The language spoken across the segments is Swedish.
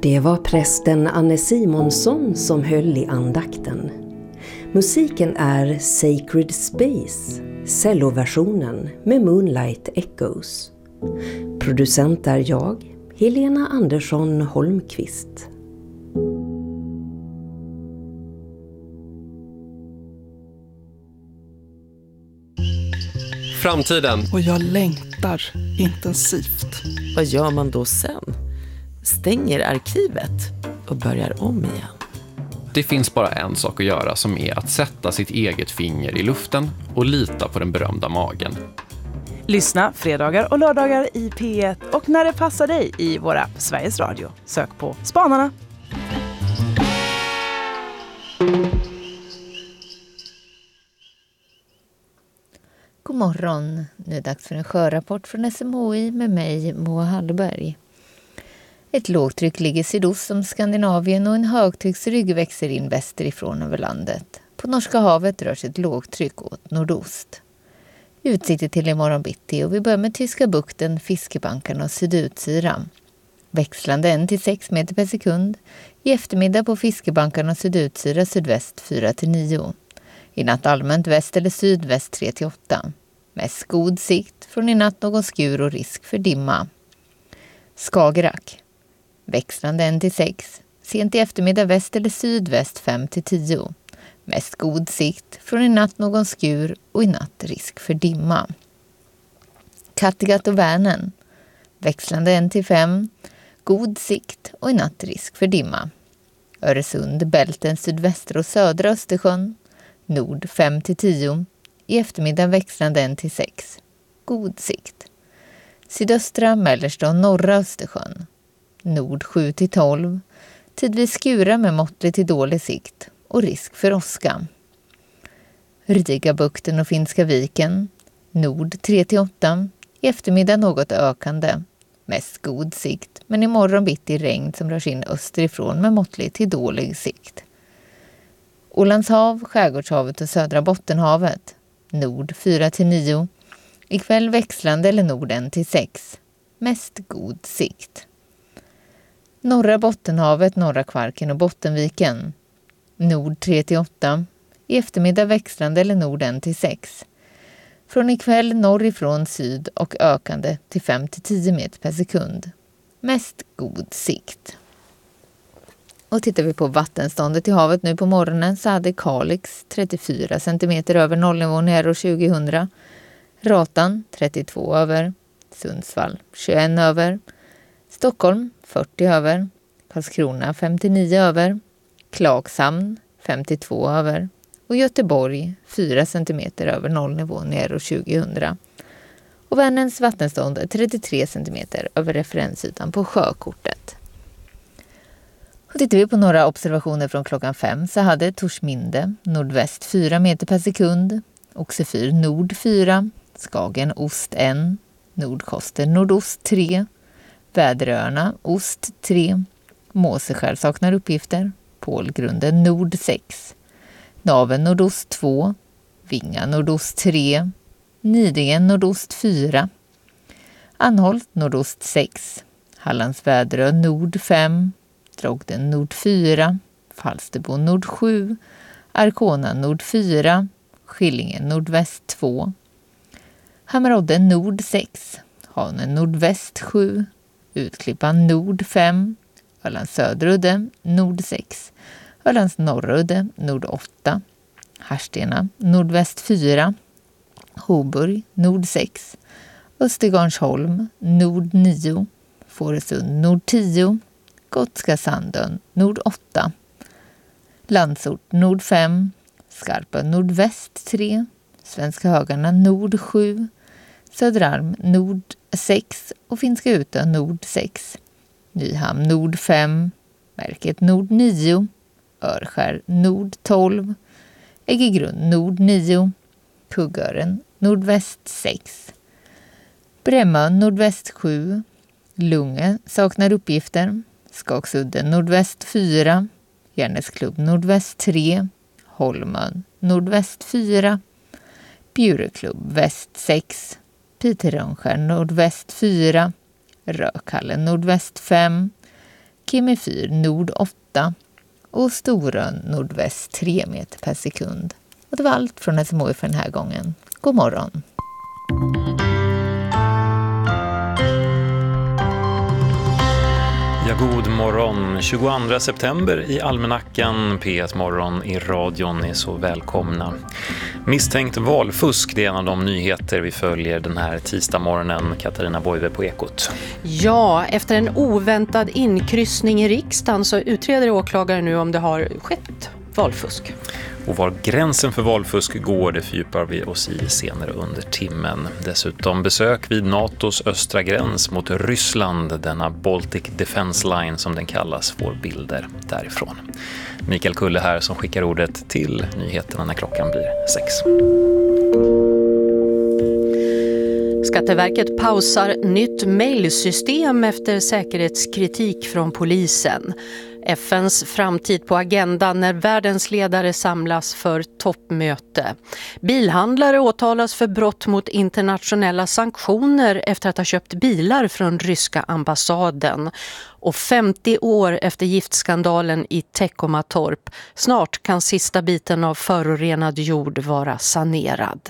Det var prästen Anne Simonsson som höll i andakten. Musiken är Sacred Space, celloversionen med Moonlight Echoes. Producent är jag, Helena Andersson Holmqvist. Framtiden. Och jag längtar intensivt. Vad gör man då sen? Stänger arkivet och börjar om igen. Det finns bara en sak att göra, som är att sätta sitt eget finger i luften och lita på den berömda magen. Lyssna fredagar och lördagar i P1 och när det passar dig i vår app Sveriges Radio. Sök på Spanarna. God morgon. Nu är det dags för en sjörapport från SMHI med mig, Moa Hallberg. Ett lågtryck ligger sydost om Skandinavien och en högtrycksrygg växer in västerifrån över landet. På Norska havet rör sig ett lågtryck åt nordost. Utsikter till imorgon bitti och vi börjar med Tyska bukten, Fiskebankarna och Sydutsyra. Växlande 1-6 meter per sekund. I eftermiddag på Fiskebankarna och Sydutsyra sydväst 4-9. I natt allmänt väst eller sydväst 3-8. Mest god sikt, från i natt någon skur och risk för dimma. Skagerrak. Växlande 1-6. Sent i eftermiddag väst eller sydväst 5-10. Mest god sikt, från i natt någon skur och i natt risk för dimma. Kattegatt och Vänern. Växlande 1-5. God sikt och i natt risk för dimma. Öresund, Bälten, sydvästra och södra Östersjön. Nord 5-10. I eftermiddag växlande 1-6. God sikt. Sydöstra, mellersta och norra Östersjön. Nord 7-12. Tidvis skura med måttlig till dålig sikt och risk för åska. Rigabukten och Finska viken. Nord 3-8. I eftermiddag något ökande. Mest god sikt, men imorgon bitti regn som rör sig in österifrån med måttlig till dålig sikt. Ålandshav, Skärgårdshavet och södra Bottenhavet. Nord 4-9. Ikväll växlande eller nord 1-6. Mest god sikt. Norra Bottenhavet, norra Kvarken och Bottenviken. Nord 3-8. I eftermiddag växlande eller nord 1-6. Från ikväll norrifrån syd och ökande till 5-10 meter per sekund. Mest god sikt. Och tittar vi på vattenståndet i havet nu på morgonen så hade Kalix 34 cm över nollnivån här år 2000. Ratan 32 över. Sundsvall 21 över. Stockholm 40 över. Karlskrona 59 över. Klagshamn 52 över. Och Göteborg 4 cm över nollnivån här år 2000. Och Vänerns vattenstånd är 33 cm över referensytan på sjökortet. Och tittar vi på några observationer från klockan 5 så hade Torsminde nordväst 4 meter per sekund, Oxefyr nord 4, Skagen ost 1, Nordkoster nordost 3, Väderöarna ost 3, Måseskär saknar uppgifter, Pålgrunden nord 6, Naven nordost 2, Vinga nordost 3, Nidingen nordost 4, Anholt nordost 6, Hallands Väderö nord 5, Drogden nord 4, Falsterbo nord 7, Arkona nord 4, Skillingen nordväst 2, Hammerodden nord 6, Hanen nordväst 7, Utklippan nord 5, Ölands Söderudde nord 6, Ölands Norrudde nord 8, Harstena nordväst 4, Hoburg nord 6, Östergarnsholm nord 9, Fårösund nord 10, Gotska Sandön nord 8, Landsort nord 5, Skarpa nordväst 3, Svenska Högarna nord 7, Söderarm nord 6 och Finska Utö nord 6, Nyhamn nord 5, Märket nord 9, Örskär nord 12, Äggegrund nord 9, Kuggören nordväst 6, Brämmö nordväst 7, Lunge saknar uppgifter, Skagsudden nordväst 4, Järnäsklubb nordväst 3, Holmön nordväst 4, Bjureklubb väst 6, Piterrönnskär nordväst 4, Rökallen nordväst 5, Kemi Fyr nord 8 och Storön nordväst 3 meter per sekund. Och det var allt från SMHI för den här gången. God morgon! Ja, god morgon. 22 september i almanackan, P1 morgon i radion är så välkomna. Misstänkt valfusk, det är en av de nyheter vi följer den här tisdagsmorgonen. Katarina Boive på Ekot. Ja, efter en oväntad inkryssning i riksdagen så utreder åklagaren nu om det har skett valfusk. Och var gränsen för valfusk går, det fördjupar vi oss i senare under timmen. Dessutom besök vid NATOs östra gräns mot Ryssland, denna Baltic Defense Line som den kallas, får bilder därifrån. Mikael Kulle här som skickar ordet till nyheterna när klockan blir 6. Skatteverket pausar nytt mejlsystem efter säkerhetskritik från polisen. FNs framtid på agendan när världens ledare samlas för toppmöte. Bilhandlare åtalas för brott mot internationella sanktioner efter att ha köpt bilar från ryska ambassaden. Och 50 år efter giftskandalen i Teckomatorp. Snart kan sista biten av förorenad jord vara sanerad.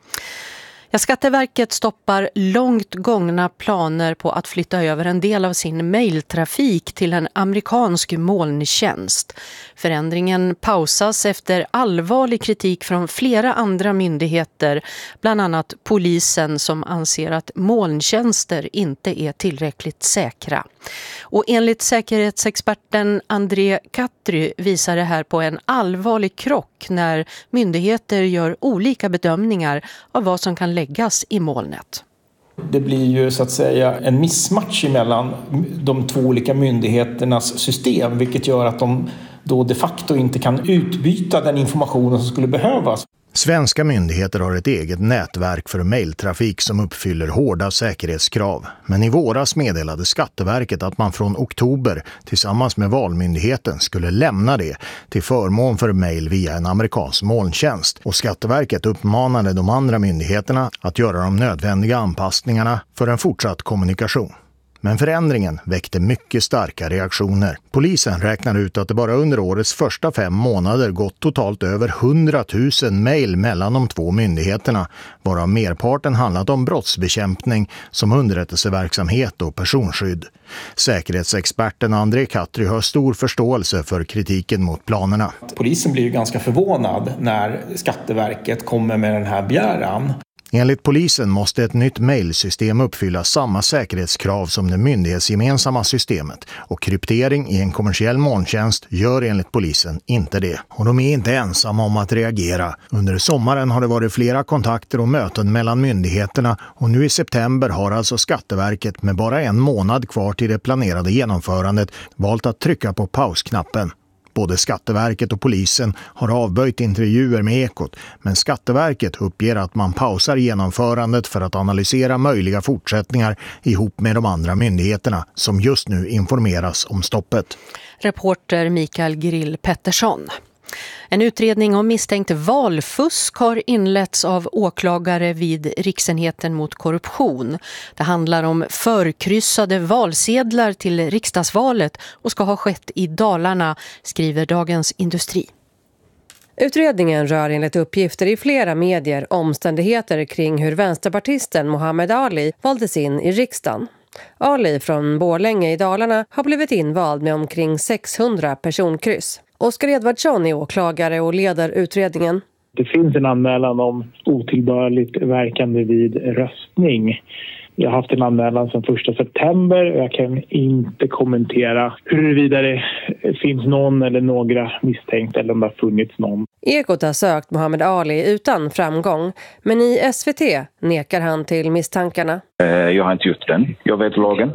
Skatteverket stoppar långt gångna planer på att flytta över en del av sin mejltrafik till en amerikansk molntjänst. Förändringen pausas efter allvarlig kritik från flera andra myndigheter, bland annat polisen som anser att molntjänster inte är tillräckligt säkra. Och enligt säkerhetsexperten André Katry visar det här på en allvarlig krock när myndigheter gör olika bedömningar av vad som kan läggas i molnet. Det blir ju så att säga en missmatch mellan de två olika myndigheternas system, vilket gör att de då de facto inte kan utbyta den information som skulle behövas. Svenska myndigheter har ett eget nätverk för mejltrafik som uppfyller hårda säkerhetskrav. Men i våras meddelade Skatteverket att man från oktober tillsammans med Valmyndigheten skulle lämna det till förmån för mejl via en amerikansk molntjänst. Och Skatteverket uppmanade de andra myndigheterna att göra de nödvändiga anpassningarna för en fortsatt kommunikation. Men förändringen väckte mycket starka reaktioner. Polisen räknar ut att det bara under årets första 5 månader gått totalt över 100 000 mejl mellan de två myndigheterna, varav merparten handlat om brottsbekämpning som underrättelseverksamhet och personskydd. Säkerhetsexperten André Katry har stor förståelse för kritiken mot planerna. Polisen blir ju ganska förvånad när Skatteverket kommer med den här begäran. Enligt polisen måste ett nytt mejlsystem uppfylla samma säkerhetskrav som det myndighetsgemensamma systemet, och kryptering i en kommersiell molntjänst gör enligt polisen inte det. Och de är inte ensamma om att reagera. Under sommaren har det varit flera kontakter och möten mellan myndigheterna, och nu i september har alltså Skatteverket med bara 1 månad kvar till det planerade genomförandet valt att trycka på pausknappen. Både Skatteverket och polisen har avböjt intervjuer med Ekot, men Skatteverket uppger att man pausar genomförandet för att analysera möjliga fortsättningar ihop med de andra myndigheterna som just nu informeras om stoppet. Reporter Mikael Grill Pettersson. En utredning om misstänkt valfusk har inletts av åklagare vid Riksenheten mot korruption. Det handlar om förkryssade valsedlar till riksdagsvalet och ska ha skett i Dalarna, skriver Dagens Industri. Utredningen rör enligt uppgifter i flera medier omständigheter kring hur vänsterpartisten Muhammad Ali valdes in i riksdagen. Ali från Borlänge i Dalarna har blivit invald med omkring 600 personkryss. Oskar Edvardsson är åklagare och leder utredningen. Det finns en anmälan om otillbörligt verkande vid röstning. Jag har haft en anmälan sedan 1 september och jag kan inte kommentera huruvida det finns någon eller några misstänkta eller om det har funnits någon. Ekot har sökt Muhammad Ali utan framgång, men i SVT nekar han till misstankarna. Jag har inte gjort den. Jag vet lagen.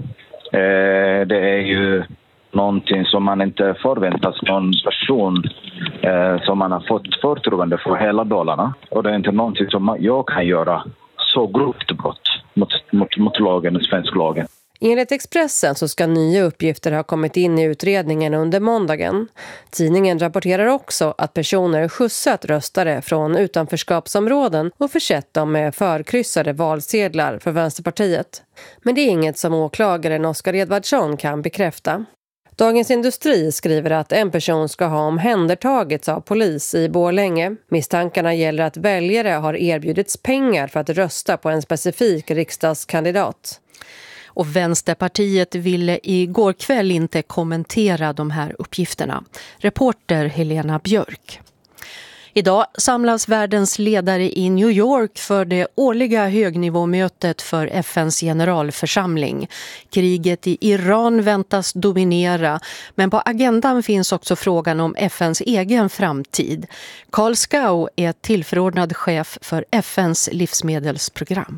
Det är ju någonting som man inte förväntas någon person som man har fått förtroende för hela Dalarna. Och det är inte någonting som jag kan göra så grovt brott mot lagen, svensk lagen. Enligt Expressen så ska nya uppgifter ha kommit in i utredningen under måndagen. Tidningen rapporterar också att personer skjutsat röstare från utanförskapsområden och försett dem med förkryssade valsedlar för Vänsterpartiet. Men det är inget som åklagaren Oskar Edvardsson kan bekräfta. Dagens Industri skriver att en person ska ha omhändertagits av polis i Borlänge. Misstankarna gäller att väljare har erbjudits pengar för att rösta på en specifik riksdagskandidat. Och Vänsterpartiet ville igår kväll inte kommentera de här uppgifterna. Reporter Helena Björk. Idag samlas världens ledare i New York för det årliga högnivåmötet för FNs generalförsamling. Kriget i Iran väntas dominera, men på agendan finns också frågan om FNs egen framtid. Karl Skau är tillförordnad chef för FNs livsmedelsprogram.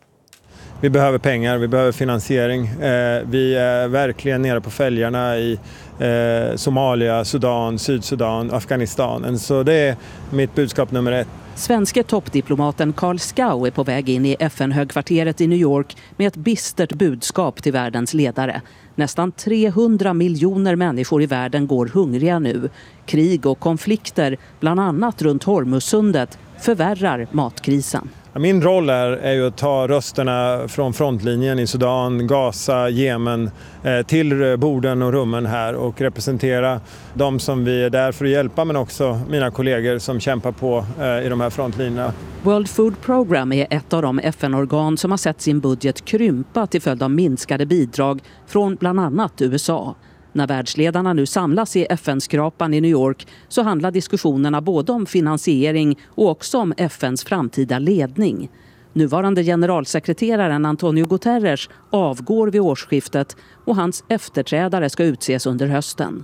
Vi behöver pengar, vi behöver finansiering. Vi är verkligen nere på fälgarna i Somalia, Sudan, Sydsudan, Afghanistan. Så det är mitt budskap nummer 1. Svenske toppdiplomaten Karl Skau är på väg in i FN-högkvarteret i New York med ett bistert budskap till världens ledare. Nästan 300 miljoner människor i världen går hungriga nu. Krig och konflikter, bland annat runt Hormuzsundet, förvärrar matkrisen. Min roll är ju att ta rösterna från frontlinjen i Sudan, Gaza, Jemen till borden och rummen här och representera de som vi är där för att hjälpa, men också mina kollegor som kämpar på i de här frontlinjerna. World Food Program är ett av de FN-organ som har sett sin budget krympa till följd av minskade bidrag från bland annat USA. När världsledarna nu samlas i FN-skrapan i New York så handlar diskussionerna både om finansiering och också om FNs framtida ledning. Nuvarande generalsekreteraren Antonio Guterres avgår vid årsskiftet och hans efterträdare ska utses under hösten.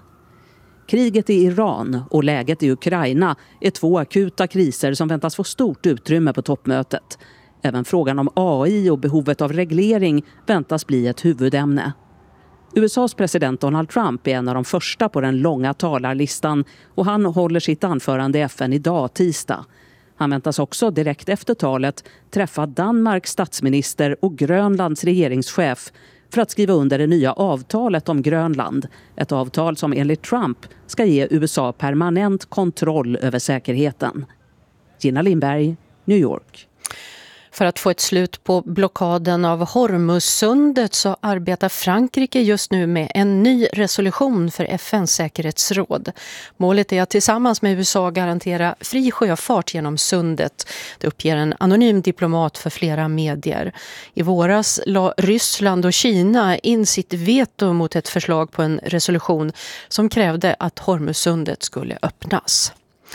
Kriget i Iran och läget i Ukraina är 2 akuta kriser som väntas få stort utrymme på toppmötet. Även frågan om AI och behovet av reglering väntas bli ett huvudämne. USAs president Donald Trump är en av de första på den långa talarlistan och han håller sitt anförande i FN idag, tisdag. Han väntas också direkt efter talet träffa Danmarks statsminister och Grönlands regeringschef för att skriva under det nya avtalet om Grönland. Ett avtal som enligt Trump ska ge USA permanent kontroll över säkerheten. Gina Lindberg, New York. För att få ett slut på blockaden av Hormuzsundet så arbetar Frankrike just nu med en ny resolution för FNs säkerhetsråd. Målet är att tillsammans med USA garantera fri sjöfart genom sundet. Det uppger en anonym diplomat för flera medier. I våras la Ryssland och Kina in sitt veto mot ett förslag på en resolution som krävde att Hormuzsundet skulle öppnas.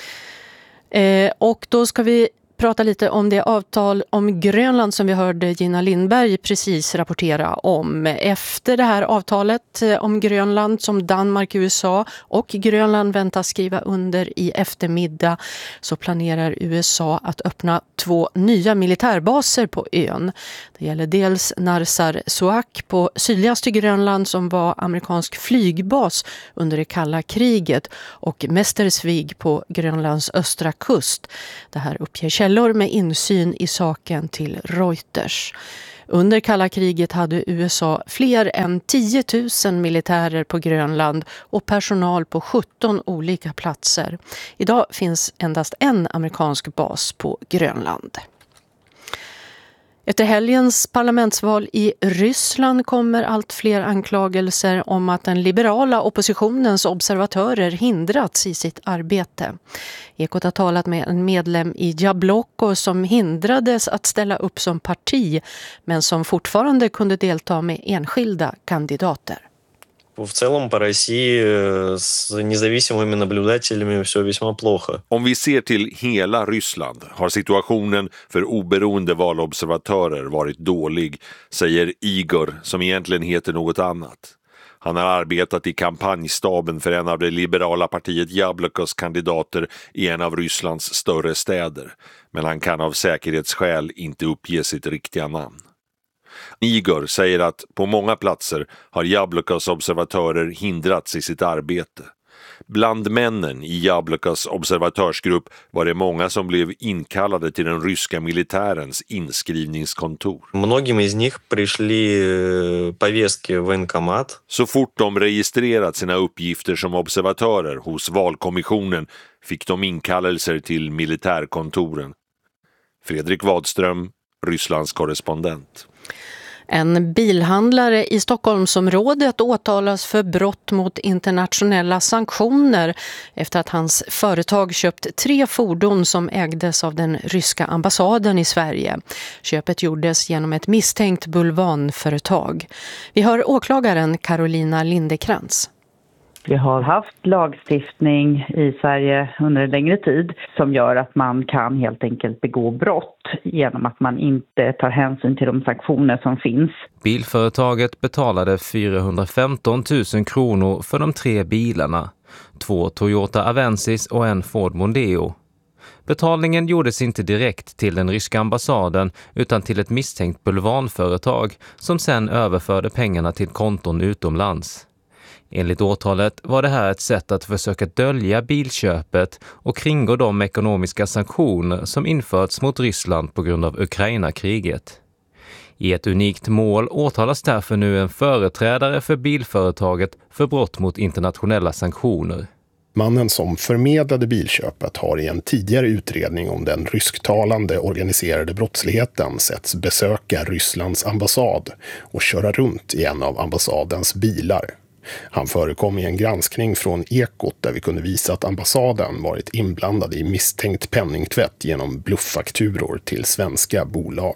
Och då ska vi prata lite om det avtal om Grönland som vi hörde Gina Lindberg precis rapportera om. Efter det här avtalet om Grönland som Danmark, USA och Grönland väntas skriva under i eftermiddag så planerar USA att öppna 2 nya militärbaser på ön. Det gäller dels Narsarsuaq på sydligaste Grönland som var amerikansk flygbas under det kalla kriget och Mestersvig på Grönlands östra kust. Det här uppger källor med insyn i saken till Reuters. Under kalla kriget hade USA fler än 10 000 militärer på Grönland och personal på 17 olika platser. Idag finns endast en amerikansk bas på Grönland. Efter helgens parlamentsval i Ryssland kommer allt fler anklagelser om att den liberala oppositionens observatörer hindrats i sitt arbete. Ekot har talat med en medlem i Jabloko som hindrades att ställa upp som parti men som fortfarande kunde delta med enskilda kandidater. В целом по России с независимыми наблюдателями все весьма плохо. Om vi ser till hela Ryssland har situationen för oberoende valobservatörer varit dålig, säger Igor som egentligen heter något annat. Han har arbetat i kampanjstaben för en av det liberala partiet Jablokos kandidater i en av Rysslands större städer, men han kan av säkerhetsskäl inte uppge sitt riktiga namn. Igor säger att på många platser har Jablokos observatörer hindrats i sitt arbete. Bland männen i Jablokos observatörsgrupp var det många som blev inkallade till den ryska militärens inskrivningskontor. Многим из них пришли повестки в военкомат. Så fort de registrerat sina uppgifter som observatörer hos valkommissionen fick de inkallelser till militärkontoren. Fredrik Wadström, Rysslands korrespondent. En bilhandlare i Stockholmsområdet åtalas för brott mot internationella sanktioner efter att hans företag köpt 3 fordon som ägdes av den ryska ambassaden i Sverige. Köpet gjordes genom ett misstänkt bulvanföretag. Vi hör åklagaren Carolina Lindekrantz. Vi har haft lagstiftning i Sverige under en längre tid som gör att man kan helt enkelt begå brott genom att man inte tar hänsyn till de sanktioner som finns. Bilföretaget betalade 415 000 kronor för de 3 bilarna, 2 Toyota Avensis och en Ford Mondeo. Betalningen gjordes inte direkt till den ryska ambassaden utan till ett misstänkt bulvanföretag som sedan överförde pengarna till konton utomlands. Enligt åtalet var det här ett sätt att försöka dölja bilköpet och kringgå de ekonomiska sanktioner som införts mot Ryssland på grund av Ukraina-kriget. I ett unikt mål åtalas därför nu en företrädare för bilföretaget för brott mot internationella sanktioner. Mannen som förmedlade bilköpet har i en tidigare utredning om den rysktalande organiserade brottsligheten setts besöka Rysslands ambassad och köra runt i en av ambassadens bilar. Han förekom i en granskning från Ekot där vi kunde visa att ambassaden varit inblandad i misstänkt penningtvätt genom blufffakturor till svenska bolag.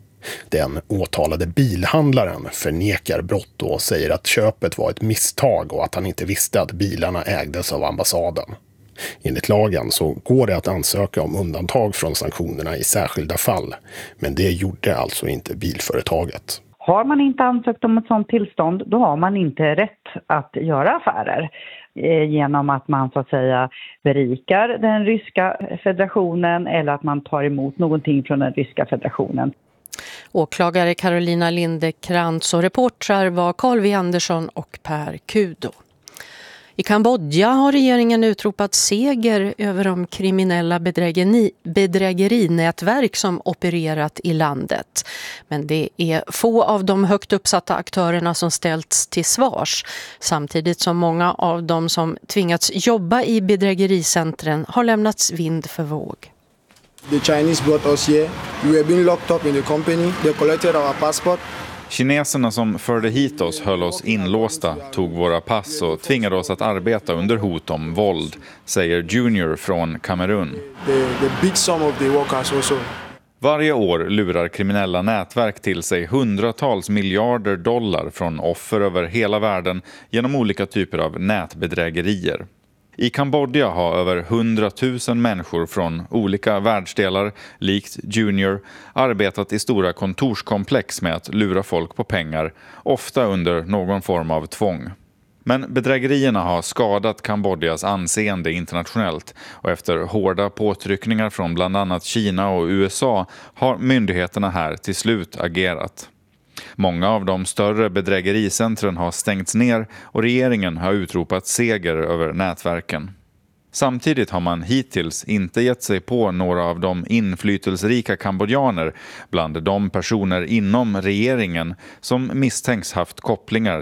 Den åtalade bilhandlaren förnekar brott och säger att köpet var ett misstag och att han inte visste att bilarna ägdes av ambassaden. Enligt lagen så går det att ansöka om undantag från sanktionerna i särskilda fall, men det gjorde alltså inte bilföretaget. Har man inte ansökt om ett sådant tillstånd, då har man inte rätt att göra affärer genom att man så att säga berikar den ryska federationen eller att man tar emot någonting från den ryska federationen. Åklagare Carolina Lindekrantz och reportrar var Carl V. Andersson och Per Kudo. I Kambodja har regeringen utropat seger över de kriminella bedrägerinätverk som opererat i landet. Men det är få av de högt uppsatta aktörerna som ställts till svars, samtidigt som många av dem som tvingats jobba i bedrägericentren har lämnats vind för våg. The Chinese brought us here. We were being locked up in the company. They collected our passport. Kineserna som förde hit oss höll oss inlåsta, tog våra pass och tvingade oss att arbeta under hot om våld, säger Junior från Kamerun. The big sum of the workers also. Varje år lurar kriminella nätverk till sig hundratals miljarder dollar från offer över hela världen genom olika typer av nätbedrägerier. I Kambodja har över 100 000 människor från olika världsdelar, likt Junior, arbetat i stora kontorskomplex med att lura folk på pengar, ofta under någon form av tvång. Men bedrägerierna har skadat Kambodjas anseende internationellt och efter hårda påtryckningar från bland annat Kina och USA har myndigheterna här till slut agerat. Många av de större bedrägericentren har stängts ner och regeringen har utropat seger över nätverken. Samtidigt har man hittills inte gett sig på några av de inflytelserika kambodjaner bland de personer inom regeringen som misstänks haft kopplingar